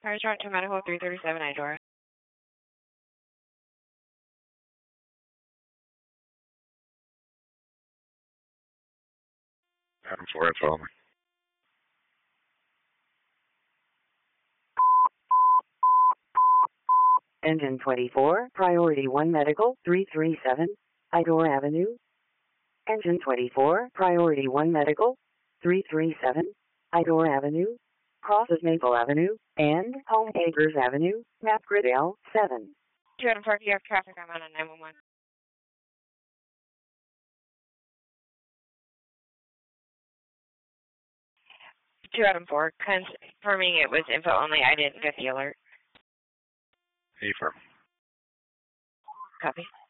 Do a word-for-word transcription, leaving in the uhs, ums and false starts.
Fire truck to Medical three thirty-seven, Idora. Adam four, that's all. Engine twenty-four, Priority one Medical, three three seven, Idor Avenue. Engine twenty-four, Priority one Medical, three three seven, Idor Avenue. Crosses Maple Avenue and Home Acres Avenue, map grid L seven. two Adam four, you have traffic, I'm on a nine one one. two Adam four, confirming it was info only, I didn't get the alert. Affirm. Copy.